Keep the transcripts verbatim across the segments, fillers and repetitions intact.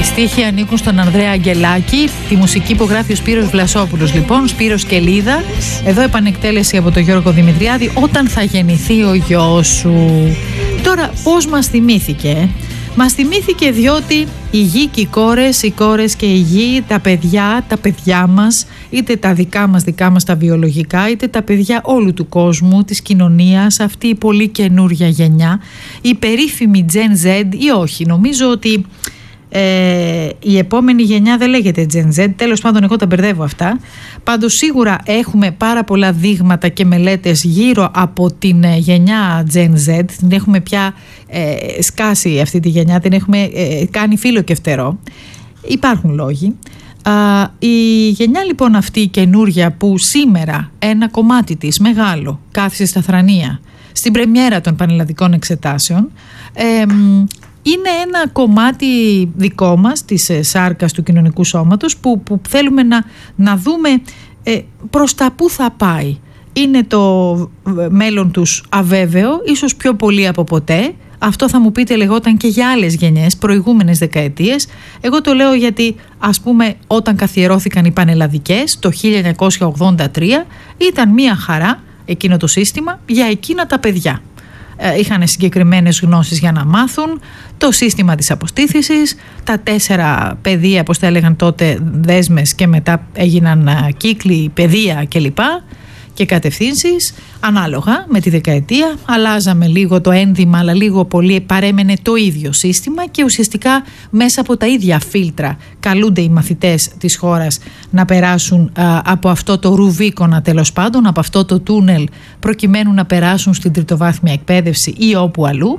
Οι στίχοι ανήκουν στον Ανδρέα Αγγελάκη, τη μουσική που γράφει ο Σπύρος Βλασόπουλος. Λοιπόν, Σπύρος και Λίδα, εδώ επανεκτέλεση από τον Γιώργο Δημητριάδη, όταν θα γεννηθεί ο γιος σου. Τώρα, πώς μας θυμήθηκε? Μας θυμήθηκε διότι η γη και οι κόρες, οι κόρες και η γη, τα παιδιά, τα παιδιά μας, είτε τα δικά μας, δικά μας τα βιολογικά, είτε τα παιδιά όλου του κόσμου, της κοινωνίας, αυτή η πολύ καινούρια γενιά, η περίφημη Gen Z ή όχι. Νομίζω ότι ε, η επόμενη γενιά δεν λέγεται Gen Z, τέλος πάντων εγώ τα μπερδεύω αυτά. Πάντως σίγουρα έχουμε πάρα πολλά δείγματα και μελέτες γύρω από την γενιά Gen Z. Την έχουμε πια ε, σκάσει αυτή τη γενιά, την έχουμε ε, κάνει φύλλο και φτερό. Υπάρχουν λόγοι. Α, η γενιά λοιπόν αυτή η καινούρια που σήμερα ένα κομμάτι της μεγάλο κάθισε στα θρανία στην πρεμιέρα των πανελλαδικών εξετάσεων, ε, είναι ένα κομμάτι δικό μας της σάρκας του κοινωνικού σώματος που, που θέλουμε να, να δούμε ε, προς τα που θα πάει. Είναι το μέλλον τους αβέβαιο, ίσως πιο πολύ από ποτέ. Αυτό θα μου πείτε λεγόταν και για άλλες γενιές, προηγούμενες δεκαετίες. Εγώ το λέω γιατί ας πούμε όταν καθιερώθηκαν οι πανελλαδικές το χίλια εννιακόσια ογδόντα τρία ήταν μια χαρά εκείνο το σύστημα για εκείνα τα παιδιά. Είχαν συγκεκριμένες γνώσεις για να μάθουν, το σύστημα της αποστήθησης, τα τέσσερα παιδεία, όπως τα έλεγαν τότε, δέσμες και μετά έγιναν κύκλοι, παιδεία κλπ. Και κατευθύνσεις, ανάλογα με τη δεκαετία, αλλάζαμε λίγο το ένδυμα, αλλά λίγο πολύ παρέμενε το ίδιο σύστημα και ουσιαστικά μέσα από τα ίδια φίλτρα καλούνται οι μαθητές της χώρας να περάσουν α, από αυτό το ρουβίκονα τέλος πάντων, από αυτό το τούνελ προκειμένου να περάσουν στην τριτοβάθμια εκπαίδευση ή όπου αλλού.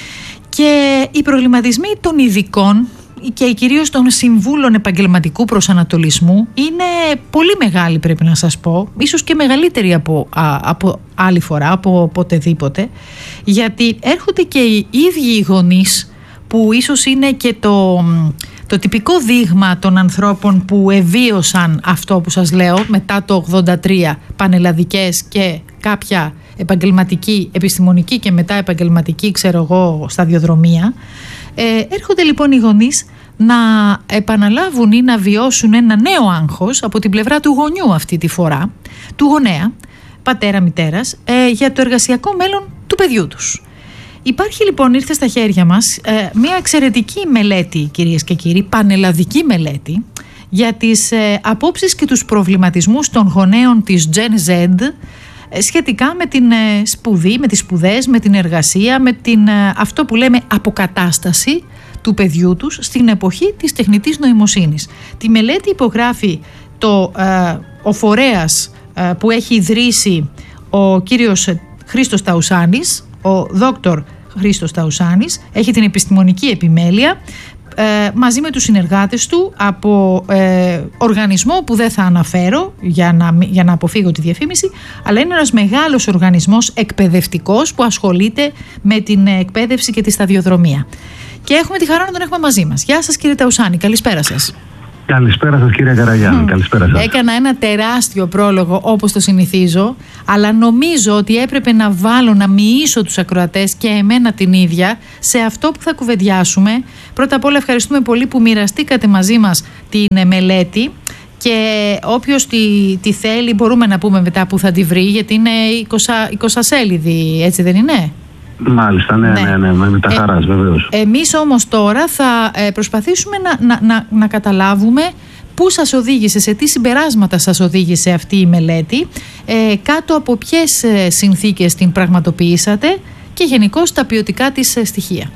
Και οι προβληματισμοί των ειδικών και κυρίως των συμβούλων επαγγελματικού προσανατολισμού είναι πολύ μεγάλη, πρέπει να σας πω, ίσως και μεγαλύτερη από, α, από άλλη φορά, από οποτεδήποτε, γιατί έρχονται και οι ίδιοι οι γονείς που ίσως είναι και το, το τυπικό δείγμα των ανθρώπων που ευίωσαν αυτό που σας λέω μετά το ογδόντα τρία, πανελλαδικές και κάποια επαγγελματική, επιστημονική και μετά επαγγελματική, ξέρω εγώ, σταδιοδρομία. Ε, έρχονται λοιπόν οι γονείς να επαναλάβουν ή να βιώσουν ένα νέο άγχος από την πλευρά του γονιού αυτή τη φορά, του γονέα, πατέρα, μητέρας, ε, για το εργασιακό μέλλον του παιδιού τους. Υπάρχει λοιπόν, ήρθε στα χέρια μας ε, μια εξαιρετική μελέτη, κυρίες και κύριοι, πανελλαδική μελέτη για τις ε, απόψεις και τους προβληματισμούς των γονέων της Gen Z σχετικά με την σπουδή, με τις σπουδές, με την εργασία, με την, αυτό που λέμε αποκατάσταση του παιδιού τους στην εποχή της τεχνητής νοημοσύνης. Τη μελέτη υπογράφει το, ε, ο φορέας ε, που έχει ιδρύσει ο κύριος Χρήστος Ταουσάνης, ο δόκτωρ Χρήστος Ταουσάνης, έχει την επιστημονική επιμέλεια, Ε, μαζί με τους συνεργάτες του από ε, οργανισμό που δεν θα αναφέρω για να, για να αποφύγω τη διαφήμιση, αλλά είναι ένας μεγάλος οργανισμός εκπαιδευτικός που ασχολείται με την εκπαίδευση και τη σταδιοδρομία. Και έχουμε τη χαρά να τον έχουμε μαζί μας. Γεια σας κύριε Ταουσάνη, καλησπέρα σας. Καλησπέρα σας κύριε Καραγιάννη, mm. καλησπέρα σας. Έκανα ένα τεράστιο πρόλογο όπως το συνηθίζω, αλλά νομίζω ότι έπρεπε να βάλω, να μοιήσω τους ακροατές και εμένα την ίδια σε αυτό που θα κουβεντιάσουμε. Πρώτα απ' όλα ευχαριστούμε πολύ που μοιραστήκατε μαζί μας την μελέτη και όποιος τη, τη θέλει μπορούμε να πούμε μετά που θα τη βρει, γιατί είναι είκοσι σέλιδη, έτσι δεν είναι? Μάλιστα, ναι, ναι, ναι, ναι, με τα χαράς, ε, βεβαίως. Εμείς όμως τώρα θα ε, προσπαθήσουμε να, να, να, να καταλάβουμε πού σας οδήγησε, σε τι συμπεράσματα σας οδήγησε αυτή η μελέτη, ε, κάτω από ποιες ε, συνθήκες την πραγματοποιήσατε και γενικώς τα ποιοτικά της ε, στοιχεία.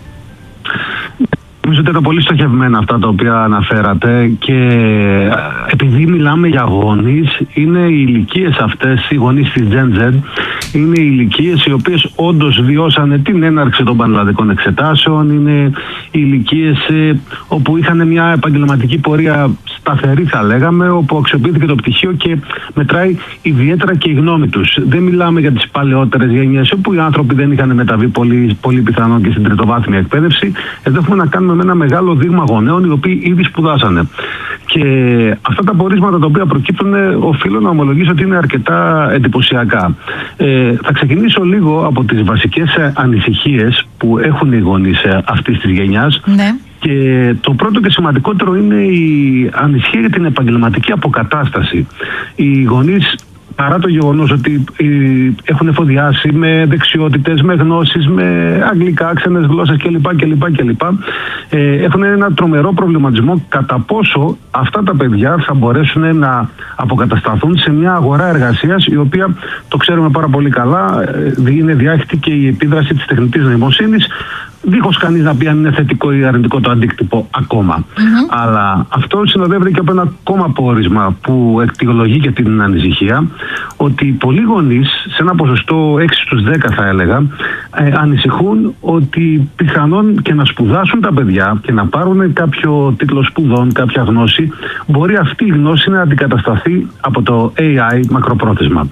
Νομίζω ότι ήταν πολύ στοχευμένα αυτά τα οποία αναφέρατε και επειδή μιλάμε για γονείς, είναι οι ηλικίες αυτές, οι γονείς της Gen Z, είναι οι ηλικίες οι οποίες όντως βιώσανε την έναρξη των πανελλαδικών εξετάσεων, είναι οι ηλικίες ε, όπου είχαν μια επαγγελματική πορεία σταθερή θα λέγαμε, όπου αξιοποιήθηκε το πτυχίο και μετράει ιδιαίτερα και η γνώμη τους. Δεν μιλάμε για τις παλαιότερες γενιές όπου οι άνθρωποι δεν είχαν μεταβεί πολύ, πολύ πιθανόν και στην τριτοβάθμια εκπαίδευση. Εδώ έχουμε να κάνουμε με ένα μεγάλο δείγμα γονέων οι οποίοι ήδη σπουδάσανε. Και αυτά τα πορίσματα τα οποία προκύπτουν, οφείλω να ομολογήσω ότι είναι αρκετά εντυπωσιακά. Ε, θα ξεκινήσω λίγο από τις βασικές ανησυχίες που έχουν οι γονείς αυτής της γενιάς. Ναι. Και το πρώτο και σημαντικότερο είναι η ανησυχία για την επαγγελματική αποκατάσταση. Οι γονείς, παρά το γεγονός ότι έχουν εφοδιάσει με δεξιότητες, με γνώσεις, με αγγλικά, ξένες γλώσσες κλπ. κλπ, κλπ ε, έχουν ένα τρομερό προβληματισμό κατά πόσο αυτά τα παιδιά θα μπορέσουν να αποκατασταθούν σε μια αγορά εργασίας, η οποία, το ξέρουμε πάρα πολύ καλά, είναι διάχυτη και η επίδραση της τεχνητής νοημοσύνης, δίχως κανείς να πει αν είναι θετικό ή αρνητικό το αντίκτυπο ακόμα. Mm-hmm. Αλλά αυτό συνοδεύεται και από ένα ακόμα πόρισμα που εκτιολογεί και την ανησυχία, ότι πολλοί γονείς, σε ένα ποσοστό έξι στους δέκα θα έλεγα, ε, ανησυχούν ότι πιθανόν και να σπουδάσουν τα παιδιά και να πάρουν κάποιο τίτλο σπουδών, κάποια γνώση, μπορεί αυτή η γνώση να αντικατασταθεί από το έι άι μακροπρόθεσμα.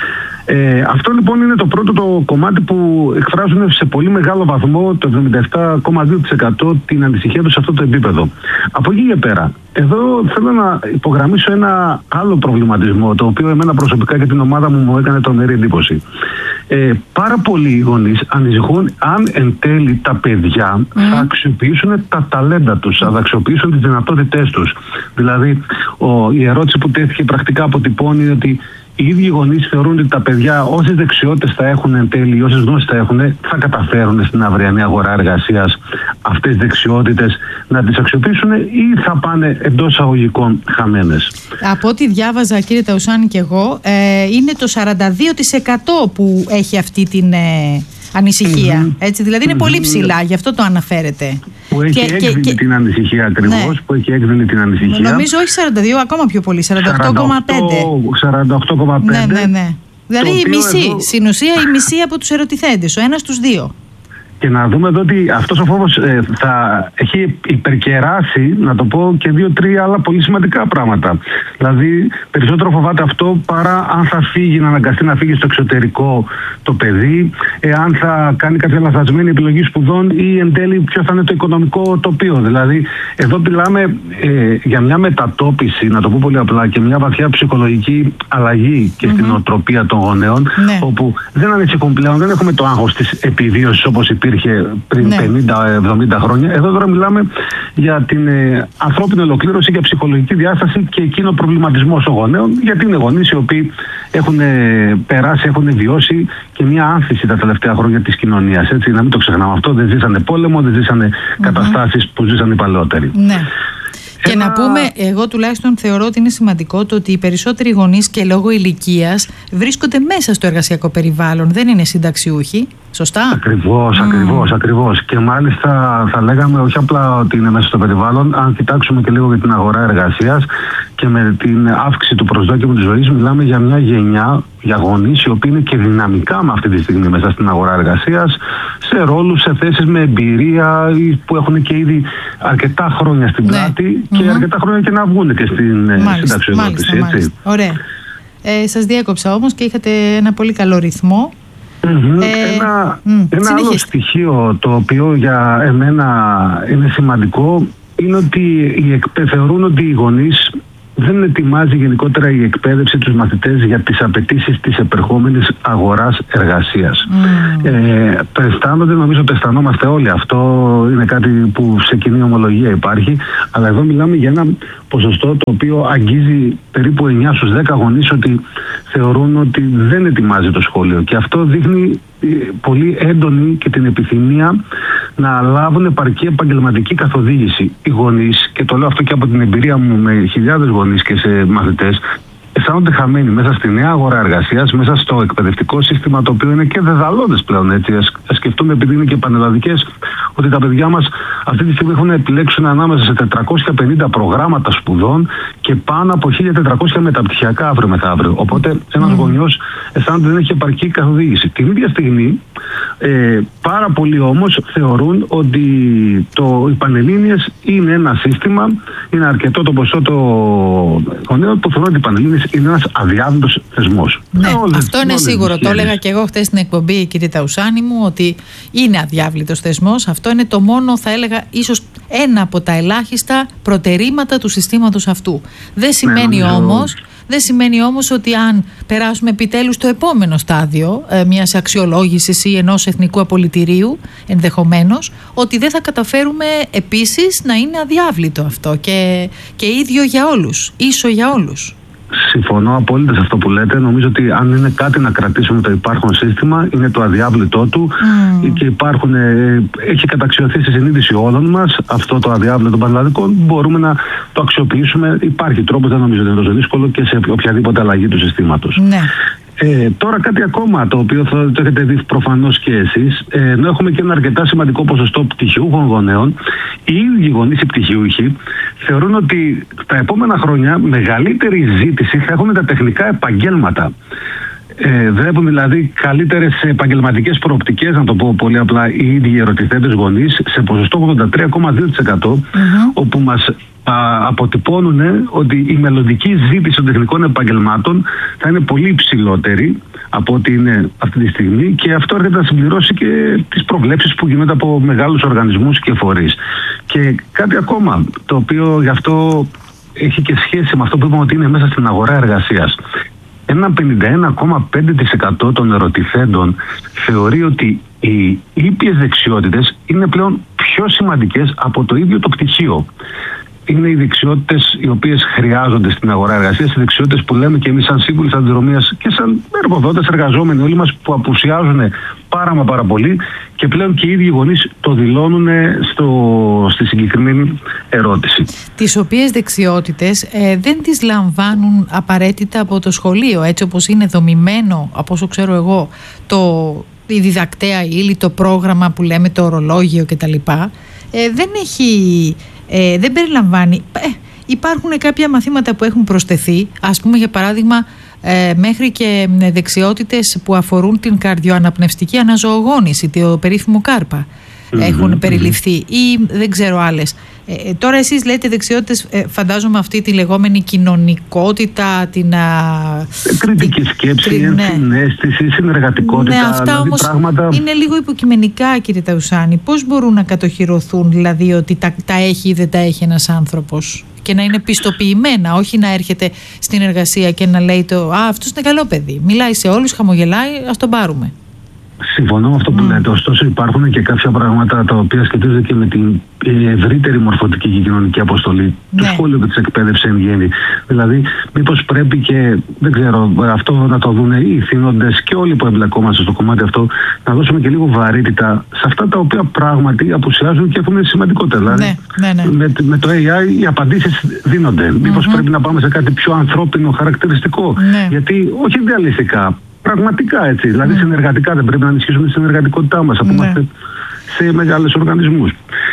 Ε, αυτό λοιπόν είναι το πρώτο το κομμάτι που εκφράζουν σε πολύ μεγάλο βαθμό, το εβδομήντα επτά κόμμα δύο τοις εκατό, την ανησυχία τους σε αυτό το επίπεδο. Από εκεί και πέρα, εδώ θέλω να υπογραμμίσω ένα άλλο προβληματισμό, το οποίο εμένα προσωπικά και την ομάδα μου μου έκανε τρομερή εντύπωση. Ε, πάρα πολλοί γονείς ανησυχούν αν εν τέλει τα παιδιά mm. θα αξιοποιήσουν τα ταλέντα τους, θα αξιοποιήσουν τις δυνατότητές τους. Δηλαδή, ο, η ερώτηση που τέθηκε πρακτικά αποτυπώνει ότι οι ίδιοι γονείς θεωρούν ότι τα παιδιά, όσες δεξιότητες θα έχουν εν τέλει, όσες γνώσεις θα έχουν, θα καταφέρουν στην αυριανή αγορά εργασίας αυτές τις δεξιότητες να τις αξιοποιήσουν ή θα πάνε εντός εισαγωγικών χαμένες. Από ό,τι διάβαζα, κύριε Ταουσάνη, και εγώ, ε, είναι το σαράντα δύο τοις εκατό που έχει αυτή την ε, ανησυχία. Mm-hmm. Έτσι, δηλαδή είναι mm-hmm. πολύ ψηλά, γι' αυτό το αναφέρετε. Που έχει και, έκδηλη και, την ανησυχία ακριβώς, ναι. που έχει έκδηλη την ανησυχία. Νομίζω όχι σαράντα δύο, ακόμα πιο πολύ, σαράντα οκτώ κόμμα πέντε. σαράντα οκτώ κόμμα πέντε. Ναι, ναι, ναι. Δηλαδή η μισή, εδώ... στην ουσία η μισή από τους ερωτηθέντες, ο ένας στους δύο. Και να δούμε εδώ ότι αυτός ο φόβος ε, θα έχει υπερκεράσει, να το πω, και δύο-τρία άλλα πολύ σημαντικά πράγματα. Δηλαδή, περισσότερο φοβάται αυτό παρά αν θα φύγει, να αναγκαστεί να φύγει στο εξωτερικό το παιδί, εάν θα κάνει κάποια λαθασμένη επιλογή σπουδών ή εν τέλει ποιο θα είναι το οικονομικό τοπίο. Δηλαδή, εδώ μιλάμε ε, για μια μετατόπιση, να το πω πολύ απλά, και μια βαθιά ψυχολογική αλλαγή και mm-hmm. στην οτροπία των γονέων, ναι. όπου δεν ανησυχούν πλέον, δεν έχουμε το άγχος της επιβίωσης όπως υπήρχε πριν ναι. πενήντα εβδομήντα χρόνια. Εδώ τώρα μιλάμε για την ε, ανθρώπινη ολοκλήρωση, για ψυχολογική διάσταση και εκείνο ο προβληματισμό των γονέων, γιατί είναι γονείς οι οποίοι έχουν ε, περάσει, έχουν βιώσει και μια άνθηση τα τελευταία χρόνια της κοινωνίας. Έτσι, να μην το ξεχνάμε αυτό. Δεν ζήσανε πόλεμο, δεν ζήσανε mm-hmm. καταστάσεις που ζήσαν οι παλαιότεροι. Ναι. Και Ένα... να πούμε, εγώ τουλάχιστον θεωρώ ότι είναι σημαντικό το ότι οι περισσότεροι γονείς και λόγω ηλικίας βρίσκονται μέσα στο εργασιακό περιβάλλον, δεν είναι συνταξιούχοι. Σωστά. Ακριβώς, mm. ακριβώς, ακριβώς. Και μάλιστα θα λέγαμε όχι απλά ότι είναι μέσα στο περιβάλλον, αν κοιτάξουμε και λίγο για την αγορά εργασίας και με την αύξηση του προσδόκιμου της ζωής, μιλάμε για μια γενιά, για γονείς οι οποίοι είναι και δυναμικά με αυτή τη στιγμή μέσα στην αγορά εργασίας, σε ρόλους, σε θέσεις με εμπειρία που έχουν και ήδη αρκετά χρόνια στην πλάτη ναι. και mm-hmm. αρκετά χρόνια και να βγουν και στην συνταξιοδότηση. Έτσι. Ωραία. Ε, σας διέκοψα όμως και είχατε ένα πολύ καλό ρυθμό. Mm-hmm. Ε, ένα mm, ένα άλλο στοιχείο το οποίο για εμένα είναι σημαντικό είναι ότι θεωρούν ότι οι γονείς δεν ετοιμάζει γενικότερα η εκπαίδευση τους μαθητές για τις απαιτήσεις της επερχόμενης αγοράς εργασίας. Mm. Ε, αισθάνονται, νομίζω ότι αισθανόμαστε όλοι, αυτό είναι κάτι που σε κοινή ομολογία υπάρχει, αλλά εδώ μιλάμε για ένα ποσοστό το οποίο αγγίζει περίπου εννιά στους δέκα γονείς ότι θεωρούν ότι δεν ετοιμάζει το σχολείο, και αυτό δείχνει πολύ έντονη και την επιθυμία να λάβουν επαρκή επαγγελματική καθοδήγηση οι γονείς, και το λέω αυτό και από την εμπειρία μου με χιλιάδες γονείς και σε μαθητές, αισθάνονται χαμένοι μέσα στη νέα αγορά εργασίας, μέσα στο εκπαιδευτικό σύστημα, το οποίο είναι και δεδαλώδες πλέον. Έτσι. Ας, ας σκεφτούμε, επειδή είναι και πανελλαδικές, ότι τα παιδιά μας αυτή τη στιγμή έχουν επιλέξουν ανάμεσα σε τετρακόσια πενήντα προγράμματα σπουδών και πάνω από χίλια τετρακόσια μεταπτυχιακά αύριο μεθαύριο. Οπότε ένας mm. γονιός αισθάνεται δεν έχει επαρκή καθοδήγηση. Την ίδια στιγμή, ε, πάρα πολλοί όμως θεωρούν ότι το, οι Πανελλήνιες είναι ένα σύστημα, είναι αρκετό το ποσό των γονέων που θεωρούν ότι οι Πανελλήνιες είναι ένας αδιάδοτος θεσμός. Ναι, όλες, αυτό είναι σίγουρο. Το έλεγα και εγώ χτες στην εκπομπή, κύριε Ταουσάνη μου, ότι είναι αδιάβλητος θεσμός. Αυτό είναι το μόνο, θα έλεγα, ίσως ένα από τα ελάχιστα προτερήματα του συστήματος αυτού. Δεν σημαίνει ναι, νομίζω... όμως, Δεν σημαίνει όμως ότι αν περάσουμε επιτέλους στο επόμενο στάδιο ε, μιας αξιολόγησης ή ενός εθνικού απολυτηρίου ενδεχομένως, ότι δεν θα καταφέρουμε επίσης να είναι αδιάβλητο αυτό και, και ίδιο για όλους, ίσο για όλους. Συμφωνώ απόλυτα σε αυτό που λέτε. Νομίζω ότι αν είναι κάτι να κρατήσουμε το υπάρχον σύστημα, είναι το αδιάβλητό του mm. και υπάρχουν, ε, έχει καταξιωθεί στη συνείδηση όλων μας αυτό το αδιάβλητο των πανελλαδικών. Μπορούμε να το αξιοποιήσουμε. Υπάρχει τρόπος, δεν νομίζω ότι είναι τόσο δύσκολο και σε οποιαδήποτε αλλαγή του συστήματος. Ναι. Ε, τώρα κάτι ακόμα το οποίο θα το έχετε δει προφανώς και εσείς, ε, ενώ έχουμε και ένα αρκετά σημαντικό ποσοστό πτυχιούχων γονέων, οι ίδιοι γονείς οι πτυχιούχοι θεωρούν ότι τα επόμενα χρόνια μεγαλύτερη ζήτηση θα έχουν τα τεχνικά επαγγέλματα. Ε, βλέπουν δηλαδή καλύτερες επαγγελματικές προοπτικές, να το πω πολύ απλά, οι ίδιοι ερωτηθέντες γονείς σε ποσοστό ογδόντα τρία κόμμα δύο τοις εκατό, mm-hmm. όπου μας α, αποτυπώνουν ότι η μελλοντική ζήτηση των τεχνικών επαγγελμάτων θα είναι πολύ υψηλότερη από ό,τι είναι αυτή τη στιγμή, και αυτό έρχεται να συμπληρώσει και τις προβλέψεις που γίνονται από μεγάλους οργανισμούς και φορείς. Και κάτι ακόμα, το οποίο γι' αυτό έχει και σχέση με αυτό που είπαμε ότι είναι μέσα στην αγορά εργασίας. Ένα πενήντα ένα κόμμα πέντε τοις εκατό των ερωτηθέντων θεωρεί ότι οι ήπιες δεξιότητες είναι πλέον πιο σημαντικές από το ίδιο το πτυχίο. Είναι οι δεξιότητες οι οποίες χρειάζονται στην αγορά εργασίας, οι δεξιότητες που λέμε και εμείς σαν σύμβουλοι αντιδρομίας και σαν εργοδότες, εργαζόμενοι όλοι μας, που απουσιάζουν πάρα μα πάρα πολύ, και πλέον και οι ίδιοι γονείς το δηλώνουν στο, στη συγκεκριμένη ερώτηση. Τις οποίες δεξιότητες ε, δεν τις λαμβάνουν απαραίτητα από το σχολείο, έτσι όπως είναι δομημένο, από όσο ξέρω εγώ, το, η διδακτέα ύλη, το πρόγραμμα που λέμε, το ορολόγιο κτλ. Ε, δεν έχει... Ε, δεν περιλαμβάνει. Ε, υπάρχουν κάποια μαθήματα που έχουν προσθεθεί, ας πούμε για παράδειγμα ε, μέχρι και δεξιότητες που αφορούν την καρδιοαναπνευστική αναζωογόνηση, το περίφημο ΚΑΡΠΑ mm-hmm, έχουν περιληφθεί mm-hmm. ή δεν ξέρω άλλες. Ε, τώρα εσείς λέτε δεξιότητες, ε, φαντάζομαι αυτή τη λεγόμενη κοινωνικότητα, την α, κριτική σκέψη, την, ναι. ενσυναίσθηση, συνεργατικότητα. Ναι, αυτά δηλαδή όμως πράγματα... είναι λίγο υποκειμενικά, κύριε Ταουσάνη. Πώς μπορούν να κατοχυρωθούν, δηλαδή ότι τα, τα έχει ή δεν τα έχει ένας άνθρωπος, και να είναι πιστοποιημένα, όχι να έρχεται στην εργασία και να λέει το «Α, αυτός είναι καλό παιδί, μιλάει σε όλους, χαμογελάει, ας τον πάρουμε». Συμφωνώ με αυτό που mm. λέτε. Ωστόσο, υπάρχουν και κάποια πράγματα τα οποία σχετίζονται και με την ευρύτερη μορφωτική και κοινωνική αποστολή ναι. του σχολείου και τη εκπαίδευση εν γέννη. Δηλαδή, μήπως πρέπει και, δεν ξέρω, αυτό να το δουν οι θύνοντες και όλοι που εμπλεκόμαστε στο κομμάτι αυτό, να δώσουμε και λίγο βαρύτητα σε αυτά τα οποία πράγματι απουσιάζουν και έχουν σημαντικότητα. Δηλαδή, ναι, ναι, ναι. Με, με το έι άι οι απαντήσεις δίνονται. Mm-hmm. Μήπως πρέπει να πάμε σε κάτι πιο ανθρώπινο, χαρακτηριστικό. Ναι. Γιατί όχι διαλυστικά. Πραγματικά έτσι. Δηλαδή, mm. συνεργατικά δεν πρέπει να ενισχύσουμε τη συνεργατικότητά μας. Mm. Είμαστε σε μεγάλους οργανισμούς.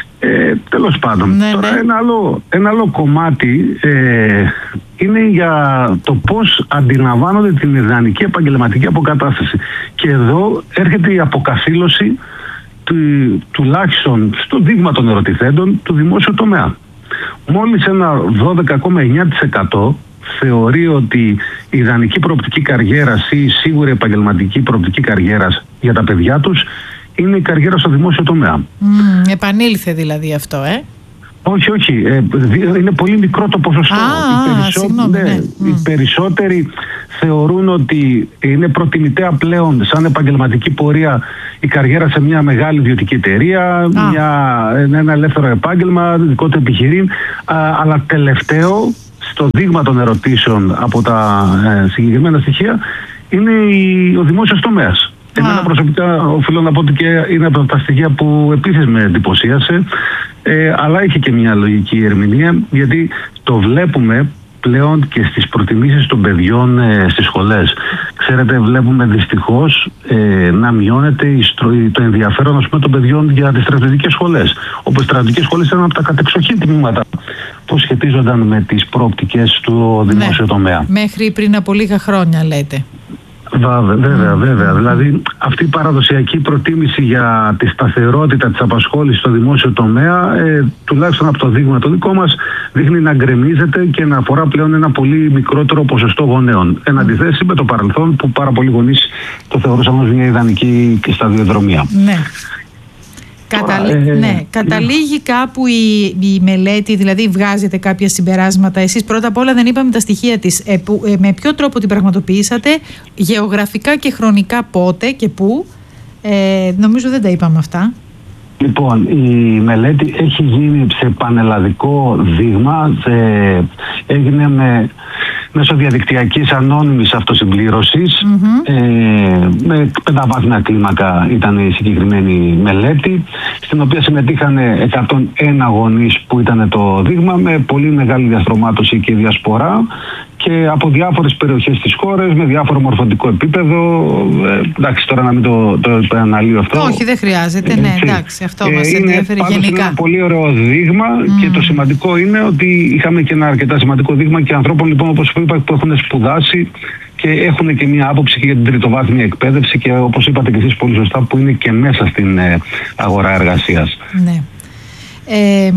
Ε, τέλος πάντων, mm. τώρα ένα άλλο, ένα άλλο κομμάτι ε, είναι για το πώς αντιλαμβάνονται την ιδανική επαγγελματική αποκατάσταση. Και εδώ έρχεται η αποκαθήλωση του, τουλάχιστον στο δείγμα των ερωτηθέντων του δημόσιου τομέα. Μόλις ένα δώδεκα κόμμα εννιά τοις εκατό θεωρεί ότι η ιδανική προοπτική καριέρας ή η σίγουρη επαγγελματική προοπτική καριέρας για τα παιδιά τους είναι η καριέρα στο δημόσιο τομέα. Mm, επανήλθε δηλαδή αυτό, ε? Όχι, όχι. Ε, είναι πολύ μικρό το ποσοστό. Α, οι, περισσό... συγγνώμη, ναι. Ναι. οι περισσότεροι θεωρούν ότι είναι προτιμητέα πλέον σαν επαγγελματική πορεία η καριέρα σε μια μεγάλη ιδιωτική εταιρεία, μια, ένα ελεύθερο επάγγελμα, δικό του επιχειρήν, α, αλλά τελευταίο στο δείγμα των ερωτήσεων από τα ε, συγκεκριμένα στοιχεία είναι η, ο δημόσιος τομέας. Ah. Εμένα προσωπικά οφείλω να πω ότι και είναι από τα στοιχεία που επίσης με εντυπωσίασε, ε, αλλά έχει και μια λογική ερμηνεία, γιατί το βλέπουμε πλέον και στις προτιμήσεις των παιδιών ε, στις σχολές. Ξέρετε, βλέπουμε δυστυχώς ε, να μειώνεται η στρο... το ενδιαφέρον, ας πούμε, των παιδιών για τις στρατιωτικές σχολές. Όπως οι στρατιωτικές σχολές ήταν από τα κατεξοχήν τμήματα που σχετίζονταν με τις προοπτικές του δημόσιου ναι. τομέα. Μέχρι πριν από λίγα χρόνια, λέτε. Βέβαια, βέβαια. Δηλαδή αυτή η παραδοσιακή προτίμηση για τη σταθερότητα της απασχόλησης στο δημόσιο τομέα, ε, τουλάχιστον από το δείγμα το δικό μας, δείχνει να γκρεμίζεται και να αφορά πλέον ένα πολύ μικρότερο ποσοστό γονέων. Εν αντιθέσει με το παρελθόν, που πάρα πολλοί γονείς το θεωρούσαν ως μια ιδανική και σταδιοδρομία. Ναι. Καταλή... Τώρα, ε, ναι, καταλήγει κάπου η, η μελέτη, δηλαδή βγάζετε κάποια συμπεράσματα. Εσείς πρώτα απ' όλα δεν είπαμε τα στοιχεία της. Ε, που, ε, με ποιο τρόπο την πραγματοποιήσατε, γεωγραφικά και χρονικά πότε και πού. Ε, νομίζω δεν τα είπαμε αυτά. Λοιπόν, η μελέτη έχει γίνει σε πανελλαδικό δείγμα, σε, έγινε με, μέσω διαδικτυακής ανώνυμης αυτοσυμπλήρωσης, mm-hmm. ε, με πενταβάθμια κλίμακα ήταν η συγκεκριμένη μελέτη, στην οποία συμμετείχαν εκατόν ένα γονείς που ήταν το δείγμα, με πολύ μεγάλη διαστρωμάτωση και διασπορά, και από διάφορες περιοχές της χώρας, με διάφορο μορφωτικό επίπεδο. Ε, εντάξει, τώρα να μην το, το αναλύω αυτό. Όχι, δεν χρειάζεται. Ναι, εντάξει, αυτό ε, μας ενδιαφέρει γενικά. Είναι ένα πολύ ωραίο δείγμα mm. και το σημαντικό είναι ότι είχαμε και ένα αρκετά σημαντικό δείγμα και ανθρώπων, λοιπόν, όπως είπα, που έχουν σπουδάσει και έχουν και μια άποψη και για την τριτοβάθμια εκπαίδευση και, όπως είπατε και εσείς πολύ σωστά, που είναι και μέσα στην ε, αγορά εργασίας. Ναι. Ε,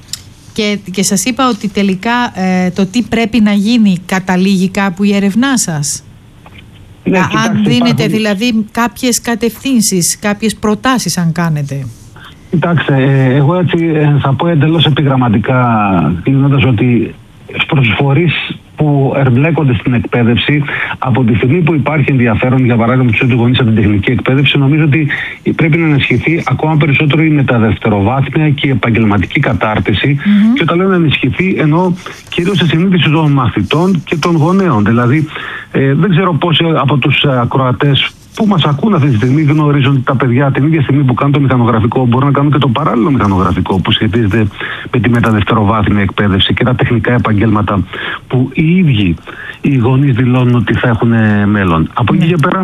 Και, και σας είπα ότι τελικά ε, το τι πρέπει να γίνει καταλήγει κάπου η έρευνά σας. Ναι, αν κοιτάξτε, δίνετε υπάρχουν... δηλαδή κάποιες κατευθύνσεις, κάποιες προτάσεις αν κάνετε. Κοιτάξτε, ε, εγώ έτσι θα πω εντελώς επιγραμματικά, κλείνοντας, ότι στους φορείς που εμπλέκονται στην εκπαίδευση, από τη στιγμή που υπάρχει ενδιαφέρον, για παράδειγμα, τους γονείς από την τεχνική εκπαίδευση, νομίζω ότι πρέπει να ενισχυθεί ακόμα περισσότερο η μεταδευτεροβάθμια και η επαγγελματική κατάρτιση. Mm-hmm. Και όταν λέω να ενισχυθεί, εννοώ κυρίως σε συνείδηση των μαθητών και των γονέων. Δηλαδή, ε, δεν ξέρω πόσοι από τους ακροατές που μας ακούν αυτή τη στιγμή γνωρίζουν ότι τα παιδιά την ίδια στιγμή που κάνουν το μηχανογραφικό μπορούν να κάνουν και το παράλληλο μηχανογραφικό που σχετίζεται με τη μεταδευτεροβάθμια εκπαίδευση και τα τεχνικά επαγγέλματα που οι ίδιοι οι γονείς δηλώνουν ότι θα έχουν μέλλον. Από εκεί και πέρα,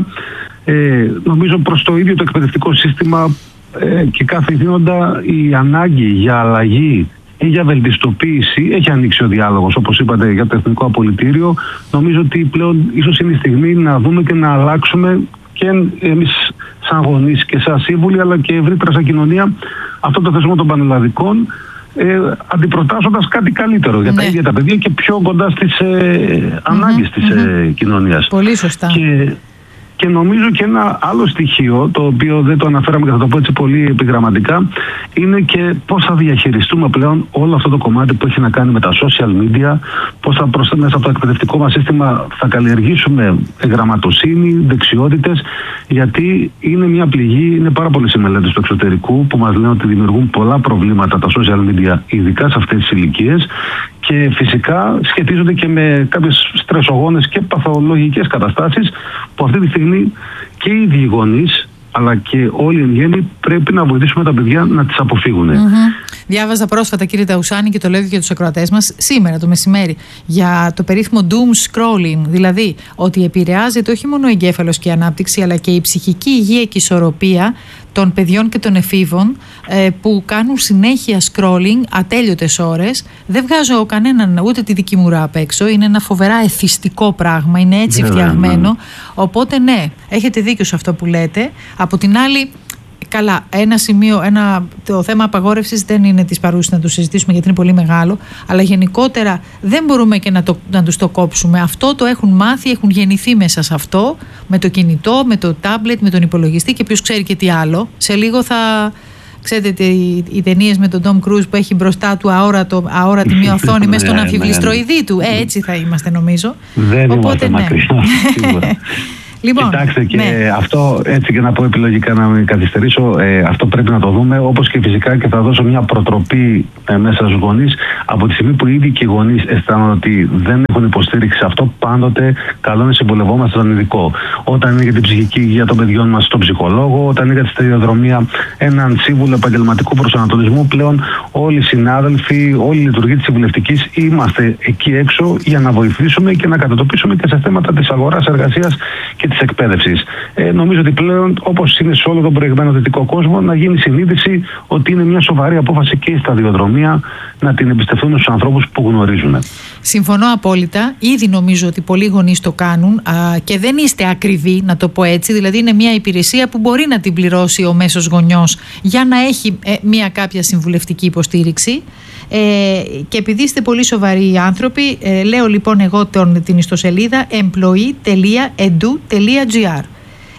ε, νομίζω προς το ίδιο το εκπαιδευτικό σύστημα ε, και κάθε δίνοντα η ανάγκη για αλλαγή ή για βελτιστοποίηση έχει ανοίξει ο διάλογος, όπως είπατε, για το Εθνικό Απολυτήριο. Νομίζω ότι πλέον ίσως είναι η στιγμή να δούμε και να αλλάξουμε και εμείς σαν γονείς και σαν σύμβουλοι, αλλά και ευρύτερα σαν κοινωνία, αυτό το θεσμό των πανελλαδικών, ε, αντιπροτάσσοντας κάτι καλύτερο για ναι. τα ίδια τα παιδιά και πιο κοντά στις ε, ανάγκες mm-hmm, της mm-hmm. ε, κοινωνίας. Πολύ σωστά. Και, και νομίζω και ένα άλλο στοιχείο, το οποίο δεν το αναφέραμε και θα το πω έτσι πολύ επιγραμματικά, είναι και πώς θα διαχειριστούμε πλέον όλο αυτό το κομμάτι που έχει να κάνει με τα social media, πώς θα προς, μέσα από το εκπαιδευτικό μας σύστημα θα καλλιεργήσουμε γραμματοσύνη, δεξιότητες, γιατί είναι μια πληγή, είναι πάρα πολλές οι μελέτες του εξωτερικού που μας λένε ότι δημιουργούν πολλά προβλήματα τα social media, ειδικά σε αυτές τις ηλικίες, και φυσικά σχετίζονται και με κάποιες στρεσογόνες και παθολογικές καταστάσεις που αυτή τη στιγμή και οι ίδιοι γονείς αλλά και όλοι εν γέννη πρέπει να βοηθήσουμε τα παιδιά να τις αποφύγουν. Mm-hmm. Διάβαζα πρόσφατα, κύριε Ταουσάνη, και το λέω και για τους ακροατές μας σήμερα το μεσημέρι, για το περίφημο doom scrolling, δηλαδή ότι επηρεάζεται όχι μόνο ο εγκέφαλος και η ανάπτυξη, αλλά και η ψυχική υγεία και η ισορροπία των παιδιών και των εφήβων ε, που κάνουν συνέχεια scrolling ατέλειωτες ώρες. Δεν βγάζω κανέναν, ούτε τη δική μου ουρά απ' έξω. Είναι ένα φοβερά εθιστικό πράγμα, είναι έτσι yeah, φτιαγμένο. Yeah. Οπότε ναι, έχετε δίκιο σε αυτό που λέτε. Από την άλλη, καλά, ένα σημείο, ένα, το θέμα απαγόρευσης δεν είναι της παρούσης να το συζητήσουμε γιατί είναι πολύ μεγάλο, αλλά γενικότερα δεν μπορούμε και να, το, να τους το κόψουμε. Αυτό το έχουν μάθει, έχουν γεννηθεί μέσα σε αυτό, με το κινητό, με το τάμπλετ, με τον υπολογιστή και ποιος ξέρει και τι άλλο. Σε λίγο θα... Ξέρετε, οι, οι ταινίες με τον Τόμ Κρούζ που έχει μπροστά του αόρατο, αόρατη μια οθόνη μέσα στον αμφιβληστροειδή του. Ε, έτσι θα είμαστε νομίζω. Δεν Οπότε, είμαστε ναι. μακριά. Λοιπόν, κοιτάξτε, και ναι. αυτό, έτσι και να πω επιλογικά να μην καθυστερήσω, ε, αυτό πρέπει να το δούμε, όπως και φυσικά και θα δώσω μια προτροπή ε, μέσα στους γονείς. Από τη στιγμή που ήδη και οι γονείς αισθάνονται ότι δεν έχουν υποστήριξη αυτό, πάντοτε καλό είναι να συμβουλευόμαστε τον ειδικό. Όταν είναι για την ψυχική υγεία των παιδιών μας, στον ψυχολόγο, όταν είναι για τη σταδιοδρομία, έναν σύμβουλο επαγγελματικού προσανατολισμού, πλέον όλοι οι συνάδελφοι, όλοι οι λειτουργοί της συμβουλευτικής είμαστε εκεί έξω για να βοηθήσουμε και να κατατοπίσουμε και σε θέματα της αγοράς εργασίας και της εκπαίδευσης. Ε, νομίζω ότι πλέον, όπως είναι σε όλο τον προηγμένο δυτικό κόσμο, να γίνει συνείδηση ότι είναι μια σοβαρή απόφαση και η σταδιοδρομία να την εμπιστευτούν στους ανθρώπους που γνωρίζουν. Συμφωνώ απόλυτα. Ήδη νομίζω ότι πολλοί γονείς το κάνουν α, και δεν είστε ακριβοί, να το πω έτσι. Δηλαδή, είναι μια υπηρεσία που μπορεί να την πληρώσει ο μέσος γονιός για να έχει ε, μια κάποια συμβουλευτική υποστήριξη. Ε, και επειδή είστε πολύ σοβαροί άνθρωποι, ε, λέω λοιπόν εγώ τον, την ιστοσελίδα employee τελεία edu τελεία gr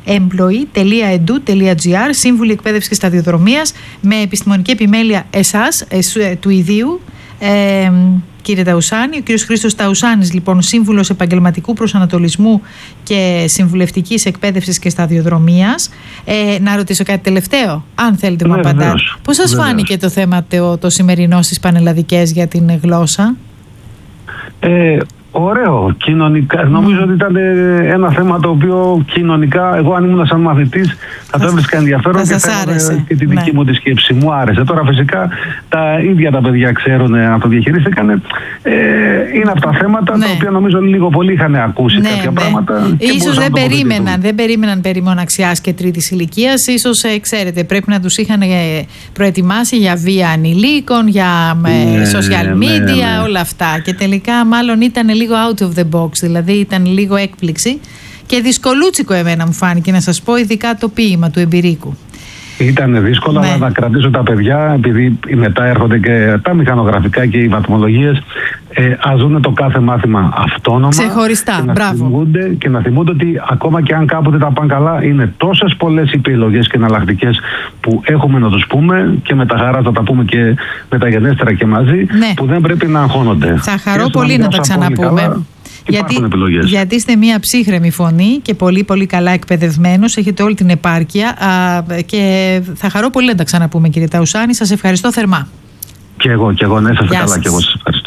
employee τελεία e d u τελεία g r, σύμβουλοι εκπαίδευσης και σταδιοδρομίας με επιστημονική επιμέλεια εσάς, εσ, του ιδίου, ε, κύριε Ταουσάνη. Ο κύριος Χρήστος Ταουσάνης, λοιπόν, σύμβουλος επαγγελματικού προσανατολισμού και συμβουλευτικής εκπαίδευσης και σταδιοδρομίας. Ε, να ρωτήσω κάτι τελευταίο, αν θέλετε να μου απαντάτε. Πώς σας βεβαίως. Φάνηκε το θέμα το, το σημερινό στις πανελλαδικές για την γλώσσα? Ε, ωραίο, κοινωνικά. Mm. Νομίζω ότι ήταν ένα θέμα το οποίο κοινωνικά, εγώ αν ήμουν σαν μαθητής, θα το έβρισκα ενδιαφέρον και θα άρεσε. Και τη δική ναι. μου τη σκέψη. Μου άρεσε. Τώρα φυσικά τα ίδια τα παιδιά ξέρουν να το διαχειρίστηκαν. Ε, είναι αυτά τα θέματα ναι. τα οποία νομίζω λίγο πολύ είχαν ακούσει ναι, κάποια ναι. πράγματα. Ίσως δεν περίμεναν, δεν περίμεναν περί μοναξιάς και τρίτης ηλικίας. Ίσως ε, ξέρετε, πρέπει να τους είχαν προετοιμάσει για βία ανηλίκων, για ναι, social media, ναι, ναι. όλα αυτά. Και τελικά μάλλον ήταν λίγο out of the box, δηλαδή ήταν λίγο έκπληξη και δυσκολούτσικο εμένα μου φάνηκε, να σας πω, ειδικά το ποίημα του Εμπειρίκου. Ήταν δύσκολο, ναι. αλλά να κρατήσω τα παιδιά, επειδή μετά έρχονται και τα μηχανογραφικά και οι βαθμολογίες, ε, ας δουν το κάθε μάθημα αυτόνομα. Ξεχωριστά, και να μπράβο. Θυμούνται, και να θυμούνται ότι ακόμα και αν κάποτε τα πάνε καλά, είναι τόσες πολλές επιλογές και εναλλακτικές που έχουμε να τους πούμε, και με τα χαρά θα τα πούμε και μεταγενέστερα και μαζί, ναι. που δεν πρέπει να αγχώνονται. Θα χαρώ πολύ να, να τα ξαναπούμε. Γιατί, γιατί είστε μια ψύχρεμη φωνή και πολύ πολύ καλά εκπαιδευμένος, έχετε όλη την επάρκεια α, και θα χαρώ πολύ να τα ξαναπούμε, κύριε Ταουσάνη. Σας ευχαριστώ θερμά. Και εγώ, και εγώ, ναι, σας καλά, και εγώ σας ευχαριστώ.